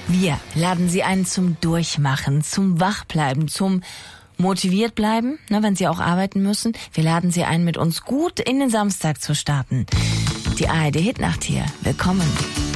Wir laden Sie ein zum Durchmachen, zum Wachbleiben, zum motiviert bleiben, wenn Sie auch arbeiten müssen. Wir laden Sie ein, mit uns gut in den Samstag zu starten. Die ARD Hitnacht hier. Willkommen.